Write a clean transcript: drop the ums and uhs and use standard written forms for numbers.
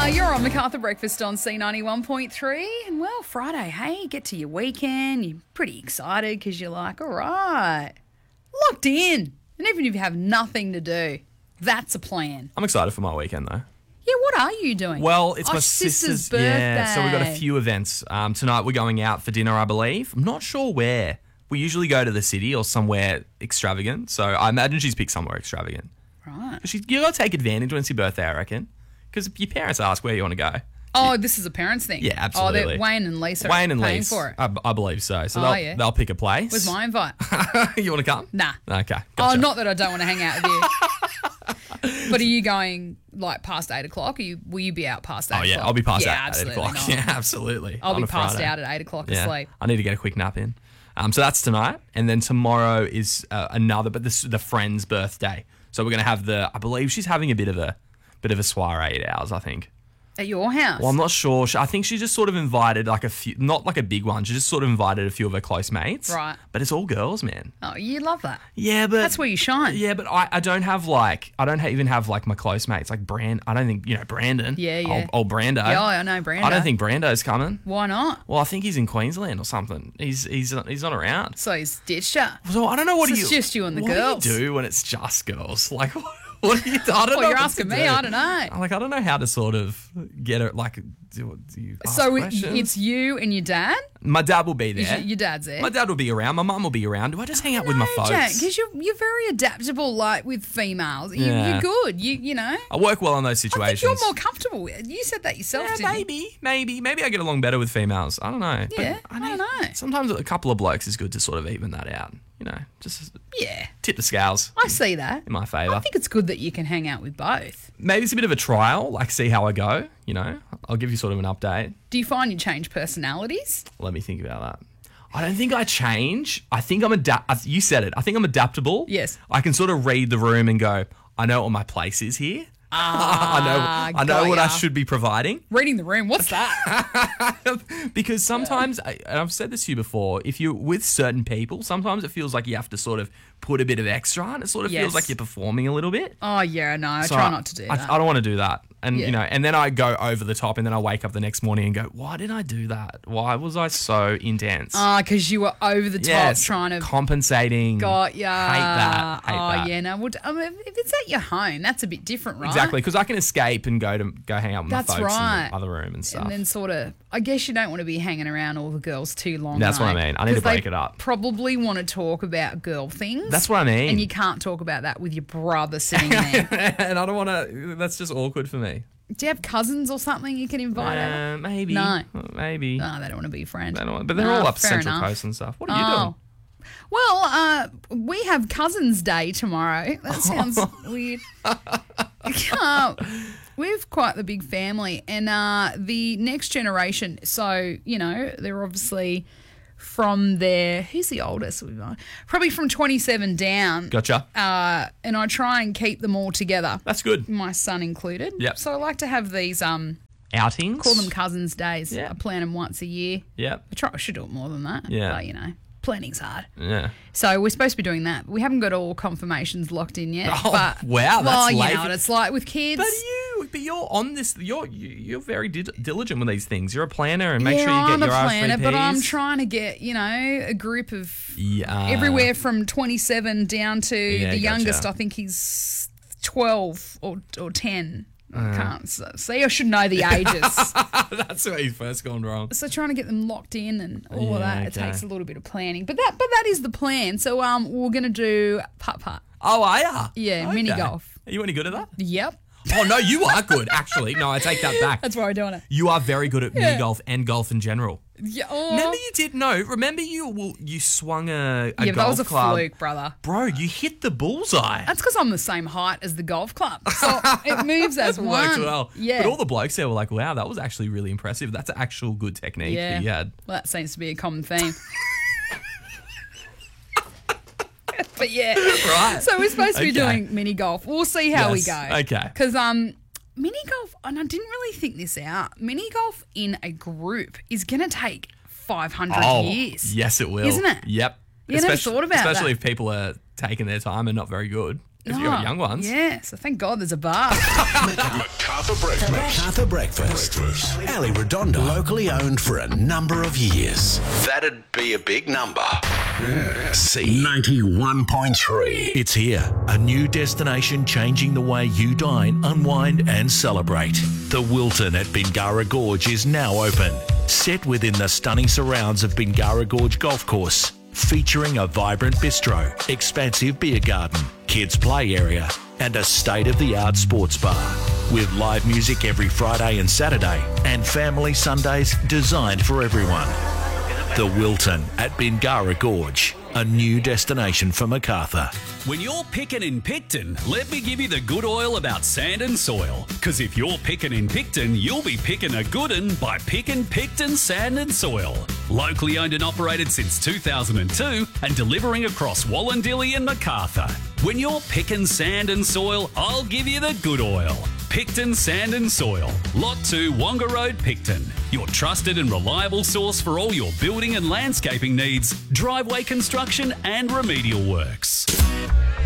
You're on MacArthur Breakfast on C91.3. And, well, Friday, hey, get to your weekend. You're pretty excited because you're like, all right, locked in. And even if you have nothing to do, that's a plan. I'm excited for my weekend, though. Yeah, what are you doing? Well, it's my sister's birthday. Yeah, so we've got a birthday. few events. Tonight we're going out for dinner, I believe. I'm not sure where. We usually go to the city or somewhere extravagant. So I imagine she's picked somewhere extravagant. Right. You got to take advantage when it's your birthday, I reckon. Because your parents ask where you want to go. Oh, this is a parents thing. Yeah, absolutely. Oh, Wayne and Lisa Wayne are and paying Lisa, for it. I believe so. So Oh, they'll pick a place. Where's my invite? You want to come? Nah. Okay. Oh, Gotcha. not that I don't want to hang out with you. But are you going like past 8 o'clock? Will you be out past 8 o'clock? Oh, yeah, I'll be past yeah, at 8 absolutely o'clock. not. Yeah, absolutely. I'll On be a passed Friday. out at 8 o'clock Yeah. asleep. I need to get a quick nap in. So that's tonight. And then tomorrow is another, but this is the friend's birthday. So we're going to have I believe she's having a bit of a soiree at ours, I think. At your house? Well, I'm not sure. I think she just sort of invited like a few, not like a big one. She just sort of invited a few of her close mates. Right. But it's all girls, man. Oh, you love that. Yeah, but That's where you shine. Yeah, but I don't have even have like my close mates like I don't think Brandon. Yeah, yeah. Old Brando. Yeah, I know Brando. I don't think Brando's coming. Why not? Well, I think he's in Queensland or something. He's not around. So he's ditched her. So I don't know So it's just you and the what girls. do you do when it's just girls? Like what do you? I don't know. Well, you're what asking to me. do. I don't know. Like I don't know how to sort of get it. Like do you ask So questions? it's you and your dad? My dad will be there. Your dad's there? My dad will be around. My mum will be around. Do I just hang out with my folks? Because you're very adaptable, like with females. Yeah. You're good. You know. I work well in those I situations. think you're more comfortable. You said that yourself, Yeah, didn't you? maybe I get along better with females. I don't know. Yeah, But I don't know. Sometimes a couple of blokes is good to sort of even that out. You know, just Yeah, tip the scales I see that. in my favour. I think it's good that you can hang out with both. Maybe it's a bit of a trial, like see how I go. You know, I'll give you sort of an update. Do you find you change personalities? Let me think about that. I don't think I change. I think I'm you said it. I think I'm adaptable. Yes. I can sort of read the room and go, I know what my place is here. I know what I should be providing. Reading the room. What's that? Because sometimes, and I've said this to you before, if you're with certain people, sometimes it feels like you have to sort of put a bit of extra on. It sort of Yes. feels like you're performing a little bit. Oh yeah, no. I So try not to do that. I don't want to do that. And Yeah. and then I go over the top and then I wake up the next morning and go, why did I do that? Why was I so intense? Because you were over the top Yes, trying to. compensating. Got ya. Hate that. Hate that. Yeah, no. Well, I mean, if it's at your home, that's a bit different, right? Exactly, because I can escape and go hang out with That's my folks right. in the other room and stuff. And then sort of, I guess you don't want to be hanging around all the girls too long. That's what I though, mean. I need to 'cause they break it up. Probably want to talk about girl things. That's what I mean. And you can't talk about that with your brother sitting there. And I don't want to. That's just awkward for me. Do you have cousins or something you can invite over? Maybe. No. Maybe. No, they don't want to be your friend. They don't want- but they're No, all up fair Central enough. Coast and stuff. What are you doing? Well, we have Cousins Day tomorrow. That sounds weird. We've quite the big family, and the next generation. So they're obviously from there. Who's the oldest? Probably from 27 down. Gotcha. And I try and keep them all together. That's good. My son included. Yep. So I like to have these. Outings. Call them Cousins Days. Yeah. I plan them once a year. Yep. I should do it more than that. Yeah. But planning's hard. Yeah. So we're supposed to be doing that. We haven't got all confirmations locked in yet. Oh, but, wow, that's well, late. you know what it's like with kids. But you're on this. You're very diligent with these things. You're a planner and make yeah, sure you get I'm your a planner, RSVPs. but I'm trying to get a group of everywhere from 27 down to the gotcha. youngest. I think he's 12 or 10. I can't see. I should know the ages. That's where you first gone wrong. So trying to get them locked in and all of Yeah, that, it okay. takes a little bit of planning. But that is the plan. So we're gonna do putt-putt. Oh, are ya? Yeah, Okay. mini golf. Are you any good at that? Yep. Oh no, you are good. Actually, no, I take that back. That's why we're doing it. You are very good at mini golf and golf in general. Yeah. Remember you did Remember you swung a Yeah, golf that was a club. fluke, brother. Bro, you hit the bullseye. That's because I'm the same height as the golf club. So it moves as That one. works well. Yeah. But all the blokes there were like, wow, that was actually really impressive. That's an actual good technique that you had. Well, that seems to be a common theme. But yeah. Right. So we're supposed to be Okay. doing mini golf. We'll see how Yes. we go. Okay. Because mini golf, and I didn't really think this out, mini golf in a group is going to take 500 years. Yes, it will. Isn't it? Yep. You never thought about especially that. if people are taking their time and not very good. If you're Oh, young ones. Yeah, so thank God there's a bar. MacArthur Breakfast. MacArthur Breakfast. Ali Redondo. Locally owned for a number of years. That'd be a big number. C91.3. It's here. A new destination changing the way you dine, unwind and celebrate. The Wilton at Bingara Gorge is now open. Set within the stunning surrounds of Bingara Gorge Golf Course. Featuring a vibrant bistro, expansive beer garden, kids play area and a state-of-the-art sports bar. With live music every Friday and Saturday and family Sundays designed for everyone. The Wilton at Bingara Gorge, a new destination for MacArthur. When you're picking in Picton, let me give you the good oil about sand and soil. Because if you're picking in Picton, you'll be picking a good un by picking Picton Sand and Soil. Locally owned and operated since 2002 and delivering across Wallandilly and MacArthur. When you're picking sand and soil, I'll give you the good oil. Picton Sand and Soil, Lot 2, Wonga Road, Picton. Your trusted and reliable source for all your building and landscaping needs, driveway construction and remedial works.